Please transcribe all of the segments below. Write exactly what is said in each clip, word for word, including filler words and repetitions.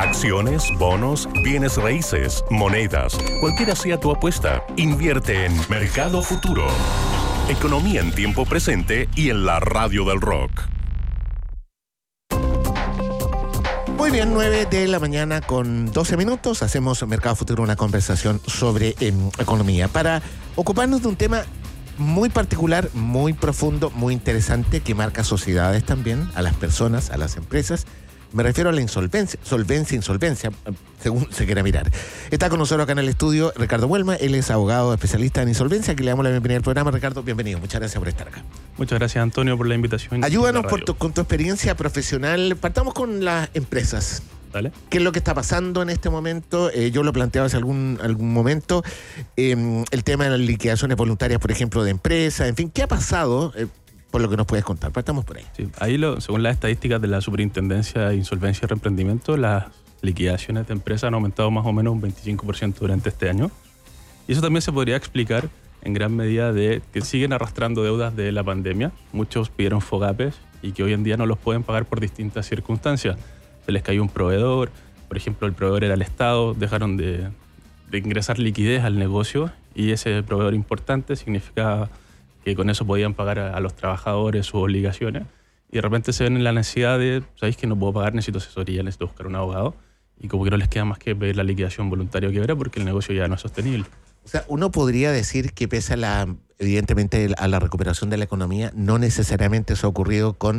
Acciones, bonos, bienes raíces, monedas, cualquiera sea tu apuesta, invierte en Mercado Futuro. Economía en tiempo presente y en la radio del rock. Muy bien, nueve de la mañana con doce minutos. Hacemos Mercado Futuro, una conversación sobre eh, economía. Para ocuparnos de un tema muy particular, muy profundo, muy interesante, que marca sociedades también, a las personas, a las empresas. Me refiero a la insolvencia, solvencia, insolvencia, según se quiera mirar. Está con nosotros acá en el estudio Ricardo Huelma, él es abogado especialista en insolvencia, que le damos la bienvenida al programa. Ricardo, bienvenido, muchas gracias por estar acá. Muchas gracias, Antonio, por la invitación. Ayúdanos por tu, con tu experiencia profesional. Partamos con las empresas. Dale. ¿Qué es lo que está pasando en este momento? Eh, yo lo planteaba hace algún, algún momento, eh, el tema de las liquidaciones voluntarias, por ejemplo, de empresas, en fin, ¿qué ha pasado? Eh, por lo que nos puedes contar, partamos por ahí. Sí, ahí, lo, según las estadísticas de la Superintendencia de Insolvencia y Reemprendimiento, las liquidaciones de empresas han aumentado más o menos un veinticinco por ciento durante este año. Y eso también se podría explicar en gran medida de que siguen arrastrando deudas de la pandemia. Muchos pidieron FOGAPES y que hoy en día no los pueden pagar por distintas circunstancias. Se les cayó un proveedor, por ejemplo, el proveedor era el Estado, dejaron de, de ingresar liquidez al negocio y ese proveedor importante significaba que con eso podían pagar a, a los trabajadores sus obligaciones, y de repente se ven en la necesidad de, ¿sabéis que no puedo pagar? Necesito asesoría, necesito buscar un abogado, y como que no les queda más que pedir la liquidación voluntaria o quiebra porque el negocio ya no es sostenible. O sea, uno podría decir que pese a la, evidentemente, a la recuperación de la economía, no necesariamente eso ha ocurrido con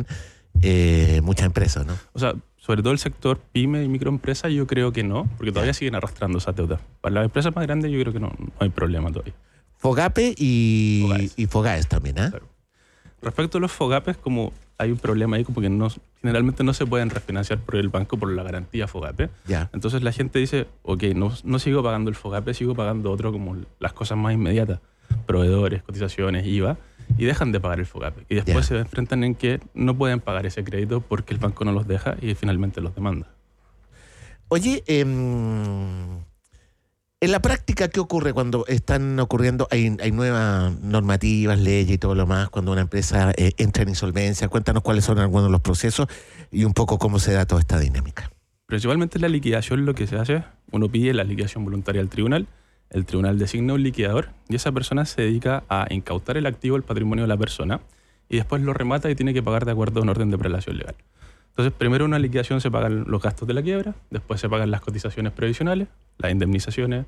eh, muchas empresas, ¿no? O sea, sobre todo el sector pyme y microempresa, yo creo que no, porque todavía siguen arrastrando esas deudas. Para las empresas más grandes yo creo que no, no hay problema todavía. FOGAPE y FOGAES, y FOGAES también, ¿eh? Claro. Respecto a los FOGAPES, como hay un problema ahí, como que no, generalmente no se pueden refinanciar por el banco por la garantía FOGAPE. Ya. Entonces la gente dice, ok, no, no sigo pagando el FOGAPE, sigo pagando otro como las cosas más inmediatas, proveedores, cotizaciones, I V A, y dejan de pagar el FOGAPE. Y después Ya. se enfrentan en que no pueden pagar ese crédito porque el banco no los deja y finalmente los demanda. Oye, eh, en la práctica, ¿qué ocurre cuando están ocurriendo, hay, hay nuevas normativas, leyes y todo lo más, cuando una empresa eh, entra en insolvencia? Cuéntanos cuáles son algunos de los procesos y un poco cómo se da toda esta dinámica. Principalmente la liquidación, lo que se hace, uno pide la liquidación voluntaria al tribunal, el tribunal designa un liquidador y esa persona se dedica a incautar el activo, el patrimonio de la persona, y después lo remata y tiene que pagar de acuerdo a un orden de prelación legal. Entonces, primero en una liquidación se pagan los gastos de la quiebra, después se pagan las cotizaciones previsionales, las indemnizaciones,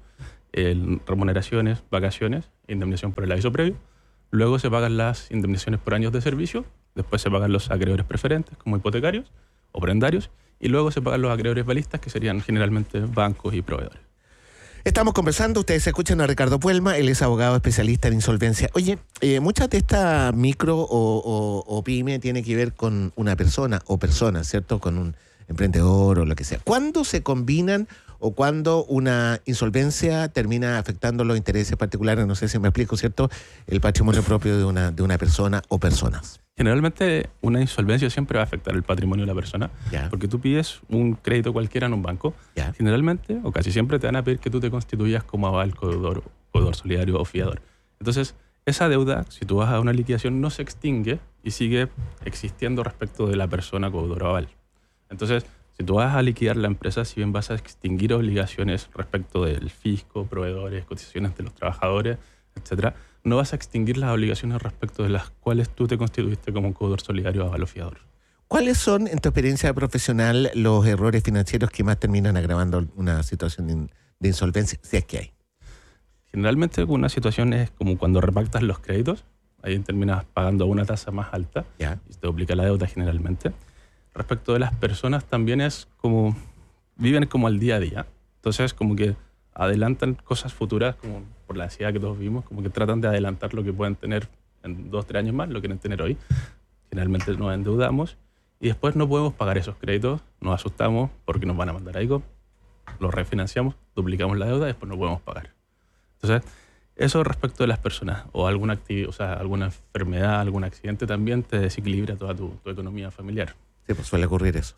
el, remuneraciones, vacaciones, indemnización por el aviso previo. Luego se pagan las indemnizaciones por años de servicio, después se pagan los acreedores preferentes como hipotecarios o prendarios, y luego se pagan los acreedores balistas, que serían generalmente bancos y proveedores. Estamos conversando, ustedes escuchan a Ricardo Huelma, él es abogado especialista en insolvencia. Oye, eh, muchas de esta micro o, o, o pyme tiene que ver con una persona o personas, ¿cierto? Con un emprendedor o lo que sea. ¿Cuándo se combinan o cuándo una insolvencia termina afectando los intereses particulares? No sé si me explico, ¿cierto? El patrimonio propio de una, de una persona o personas. Generalmente una insolvencia siempre va a afectar el patrimonio de la persona, Ya. porque tú pides un crédito cualquiera en un banco, Ya. generalmente o casi siempre te van a pedir que tú te constituyas como aval, codeudor, codeudor solidario o fiador. Entonces, esa deuda, si tú vas a una liquidación, no se extingue y sigue existiendo respecto de la persona codeudor o aval. Entonces, si tú vas a liquidar la empresa, si bien vas a extinguir obligaciones respecto del fisco, proveedores, cotizaciones de los trabajadores, etcétera, no vas a extinguir las obligaciones respecto de las cuales tú te constituiste como un codeudor solidario o aval o fiador. ¿Cuáles son, en tu experiencia profesional, los errores financieros que más terminan agravando una situación de, in- de insolvencia, si es que hay? Generalmente una situación es como cuando repactas los créditos, ahí terminas pagando una tasa más alta Ya. y se te duplica la deuda generalmente. Respecto de las personas también es como, viven como al día a día, entonces como que adelantan cosas futuras, como por la ansiedad que todos vimos, como que tratan de adelantar lo que pueden tener en dos, tres años más, lo que quieren tener hoy. Generalmente nos endeudamos y después no podemos pagar esos créditos, nos asustamos porque nos van a mandar a I C O, los refinanciamos, duplicamos la deuda y después no podemos pagar. Entonces, eso respecto de las personas, o alguna actividad, o sea, alguna enfermedad, algún accidente también te desequilibra toda tu, tu economía familiar. Sí, pues suele ocurrir eso.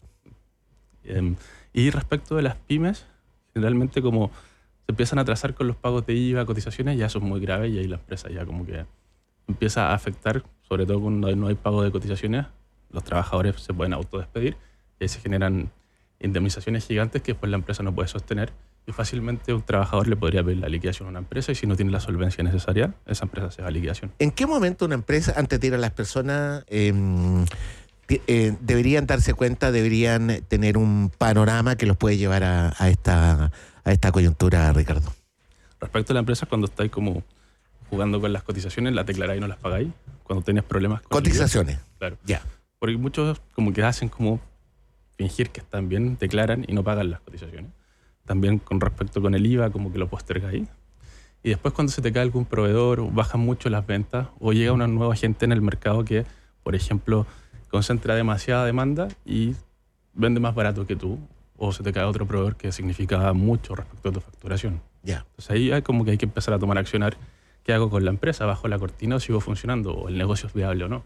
Eh, y respecto de las pymes, generalmente como se empiezan a atrasar con los pagos de I V A, cotizaciones, ya eso es muy grave y ahí la empresa ya como que empieza a afectar, sobre todo cuando no hay pago de cotizaciones, los trabajadores se pueden autodespedir y ahí se generan indemnizaciones gigantes que después la empresa no puede sostener y fácilmente un trabajador le podría pedir la liquidación a una empresa y si no tiene la solvencia necesaria, esa empresa se va a liquidación. ¿En qué momento una empresa, antes de ir a las personas, eh, eh, deberían darse cuenta, deberían tener un panorama que los puede llevar a, a, esta, a esta coyuntura, Ricardo? Respecto a la empresa, cuando estáis como jugando con las cotizaciones, las declaráis y no las pagáis. Cuando tenés problemas con cotizaciones. El I V A, claro. Ya. Porque muchos como que hacen como fingir que están bien, declaran y no pagan las cotizaciones. También con respecto con el I V A, como que lo postergáis. Y después cuando se te cae algún proveedor, bajan mucho las ventas o llega una nueva gente en el mercado que, por ejemplo, concentra demasiada demanda y vende más barato que tú, o se te cae otro proveedor que significa mucho respecto a tu facturación. Ya. Entonces ahí hay como que hay que empezar a tomar accionar. ¿Qué hago con la empresa? ¿Bajo la cortina o sigo funcionando? ¿O el negocio es viable o no?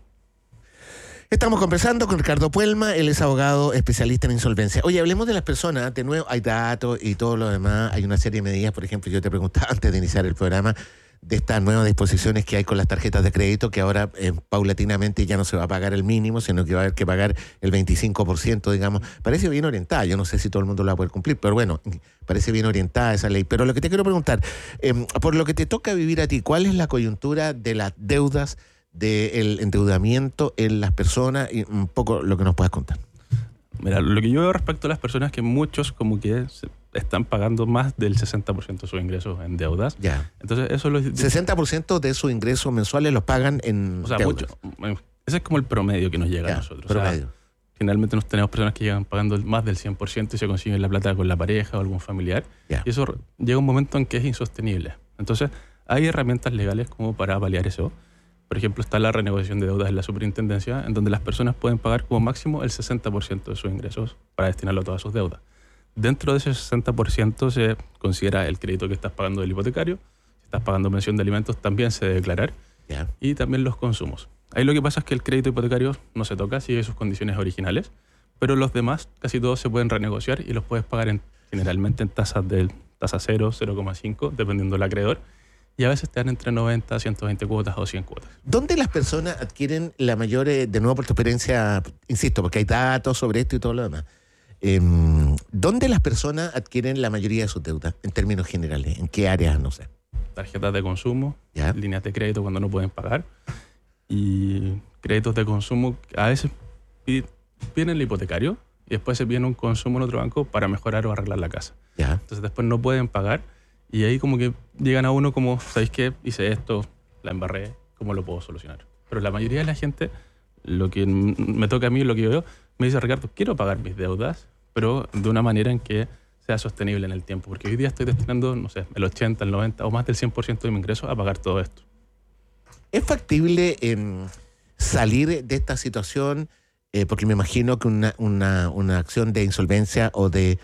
Estamos conversando con Ricardo Puelma, él es abogado especialista en insolvencia. Oye, hablemos de las personas, de nuevo hay datos y todo lo demás, hay una serie de medidas, por ejemplo, yo te preguntaba antes de iniciar el programa, de estas nuevas disposiciones que hay con las tarjetas de crédito, que ahora eh, paulatinamente ya no se va a pagar el mínimo, sino que va a haber que pagar el veinticinco por ciento, digamos. Parece bien orientada, yo no sé si todo el mundo la va a poder cumplir, pero bueno, parece bien orientada esa ley. Pero lo que te quiero preguntar, eh, por lo que te toca vivir a ti, ¿cuál es la coyuntura de las deudas, del endeudamiento en las personas y un poco lo que nos puedas contar? Mira, lo que yo veo respecto a las personas es que muchos como que están pagando más del sesenta por ciento de sus ingresos en deudas. Ya. Entonces eso lo... sesenta por ciento de sus ingresos mensuales los pagan en O sea, deudas. mucho. Ese es como el promedio que nos llega Ya, a nosotros. promedio. O sea, finalmente nos tenemos personas que llegan pagando más del cien por ciento y se consiguen la plata con la pareja o algún familiar. Ya. Y eso llega un momento en que es insostenible. Entonces hay herramientas legales como para paliar eso. Por ejemplo, está la renegociación de deudas en la superintendencia, en donde las personas pueden pagar como máximo el sesenta por ciento de sus ingresos para destinarlo a todas sus deudas. Dentro de ese sesenta por ciento se considera el crédito que estás pagando del hipotecario. Si estás pagando pensión de alimentos, también se debe declarar. Ya. Y también los consumos. Ahí lo que pasa es que el crédito hipotecario no se toca, sigue sus condiciones originales, pero los demás, casi todos se pueden renegociar y los puedes pagar en, generalmente en tasas de tasa cero, cero coma cinco, dependiendo del acreedor. Y a veces te dan entre noventa, ciento veinte cuotas o cien cuotas. ¿Dónde las personas adquieren la mayor, eh, de nuevo por tu experiencia, insisto, porque hay datos sobre esto y todo lo demás, eh, ¿dónde las personas adquieren la mayoría de sus deudas en términos generales? ¿En qué áreas? No sé. Tarjetas de consumo, ¿Ya? líneas de crédito cuando no pueden pagar y créditos de consumo. A veces piden el hipotecario y después se piden un consumo en otro banco para mejorar o arreglar la casa. ¿Ya? Entonces después no pueden pagar. Y ahí como que llegan a uno como, ¿sabéis qué? Hice esto, la embarré, ¿cómo lo puedo solucionar? Pero la mayoría de la gente, lo que me toca a mí, lo que yo veo, me dice, Ricardo, quiero pagar mis deudas, pero de una manera en que sea sostenible en el tiempo. Porque hoy día estoy destinando, no sé, el ochenta, el noventa o más del cien por ciento de mi ingreso a pagar todo esto. ¿Es factible eh, salir de esta situación? Eh, porque me imagino que una, una, una acción de insolvencia o de...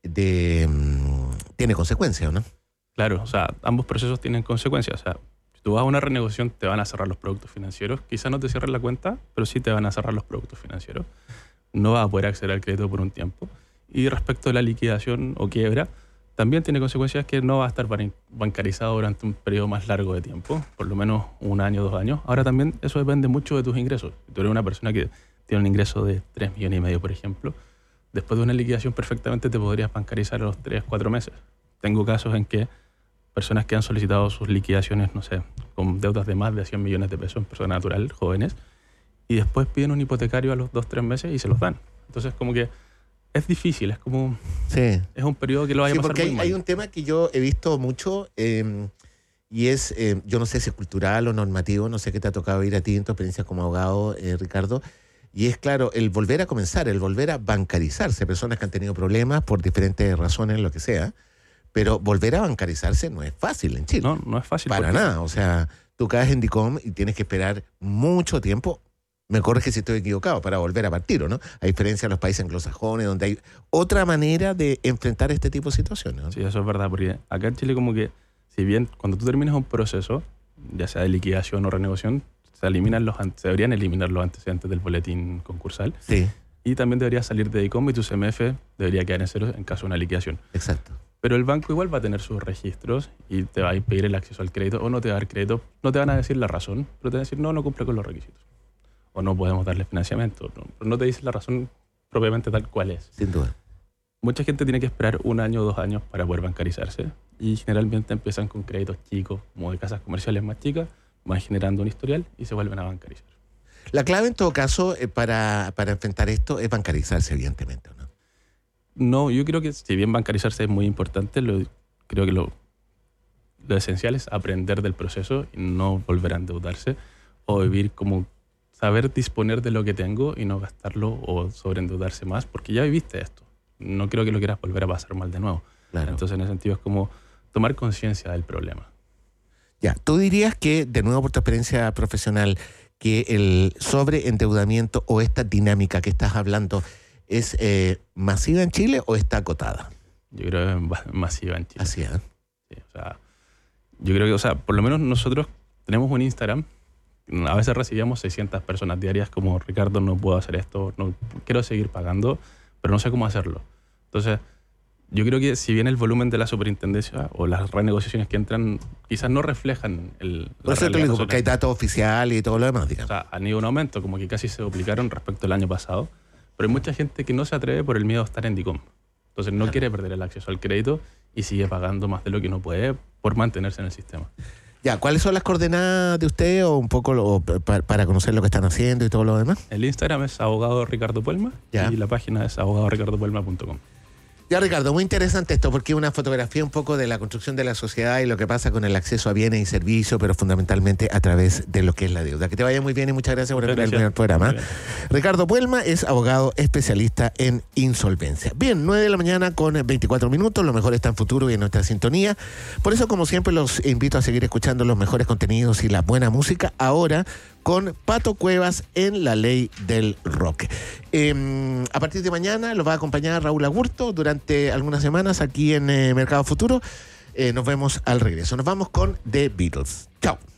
de um, tiene consecuencias, ¿no? Claro, o sea, ambos procesos tienen consecuencias. O sea, si tú vas a una renegociación, te van a cerrar los productos financieros. Quizás no te cierren la cuenta, pero sí te van a cerrar los productos financieros. No vas a poder acceder al crédito por un tiempo. Y respecto a la liquidación o quiebra, también tiene consecuencias que no va a estar bancarizado durante un periodo más largo de tiempo, por lo menos un año, dos años. Ahora también eso depende mucho de tus ingresos. Si tú eres una persona que tiene un ingreso de tres millones y medio, por ejemplo, después de una liquidación perfectamente te podrías bancarizar a los tres, cuatro meses. Tengo casos en que personas que han solicitado sus liquidaciones, no sé, con deudas de más de cien millones de pesos en persona natural, jóvenes, y después piden un hipotecario a los dos, tres meses y se los dan. Entonces, como que es difícil, es como... Sí. Es un periodo que lo vaya Sí, a pasar porque muy hay, mal. hay un tema que yo he visto mucho eh, y es, eh, yo no sé si es cultural o normativo, no sé qué te ha tocado ir a ti en tu experiencia como abogado, eh, Ricardo, y es claro, el volver a comenzar, el volver a bancarizarse, personas que han tenido problemas por diferentes razones, lo que sea, pero volver a bancarizarse no es fácil en Chile. No, no es fácil. Para porque- nada, o sea, tú caes en DICOM y tienes que esperar mucho tiempo, me corrige si estoy equivocado, para volver a partir, ¿o no? A diferencia de los países anglosajones, donde hay otra manera de enfrentar este tipo de situaciones, ¿no? Sí, eso es verdad, porque acá en Chile como que, si bien cuando tú terminas un proceso, ya sea de liquidación o renegociación, se eliminan los ante- se deberían eliminar los antecedentes del boletín concursal Sí, y también debería salir de DICOM y tu C M F debería quedar en cero en caso de una liquidación. exacto. Pero el banco igual va a tener sus registros y te va a pedir el acceso al crédito o no te va a dar crédito. No te van a decir la razón, pero te van a decir no, no cumple con los requisitos. O no podemos darle financiamiento. No, pero no te dicen la razón propiamente tal cual es. Sin duda. mucha gente tiene que esperar un año o dos años para poder bancarizarse y generalmente empiezan con créditos chicos, como de casas comerciales más chicas, van generando un historial y se vuelven a bancarizar. La clave en todo caso eh, para, para enfrentar esto es bancarizarse, evidentemente, ¿no? No, yo creo que si bien bancarizarse es muy importante, lo, creo que lo, lo esencial es aprender del proceso y no volver a endeudarse o vivir como saber disponer de lo que tengo y no gastarlo o sobreendeudarse más, porque ya viviste esto. No creo que lo quieras volver a pasar mal de nuevo. Claro. Entonces, en ese sentido, es como tomar conciencia del problema. Ya, ¿tú dirías que, de nuevo por tu experiencia profesional, que el sobreendeudamiento o esta dinámica que estás hablando es eh, masiva en Chile o está acotada? Yo creo que es masiva en Chile. Así es. Sí, o sea, yo creo que, o sea, por lo menos nosotros tenemos un Instagram. A veces recibíamos seiscientas personas diarias como, Ricardo, no puedo hacer esto, no quiero seguir pagando, pero no sé cómo hacerlo. Entonces, yo creo que si bien el volumen de la superintendencia o las renegociaciones que entran quizás no reflejan el... Por eso te digo, porque hay datos oficiales y todo lo demás, digamos. O sea, han ido un aumento, como que casi se duplicaron respecto al año pasado, pero hay mucha gente que no se atreve por el miedo a estar en DICOM. Entonces no claro. quiere perder el acceso al crédito y sigue pagando más de lo que no puede por mantenerse en el sistema. Ya, ¿cuáles son las coordenadas de usted o un poco lo, para, para conocer lo que están haciendo y todo lo demás? El Instagram es abogado Ricardo Puelma ya. Y la página es abogado ricardo puelma punto com. Ya, Ricardo, muy interesante esto porque es una fotografía un poco de la construcción de la sociedad y lo que pasa con el acceso a bienes y servicios, pero fundamentalmente a través de lo que es la deuda. Que te vaya muy bien y muchas gracias por venir al programa. Ricardo Puelma es abogado especialista en insolvencia. Bien, nueve de la mañana con veinticuatro minutos, lo mejor está en futuro y en nuestra sintonía. Por eso, como siempre, los invito a seguir escuchando los mejores contenidos y la buena música. Ahora con Pato Cuevas en La Ley del Rock. Eh, a partir de mañana los va a acompañar Raúl Agurto durante algunas semanas aquí en eh, Mercado Futuro. Eh, nos vemos al regreso. Nos vamos con The Beatles. Chao.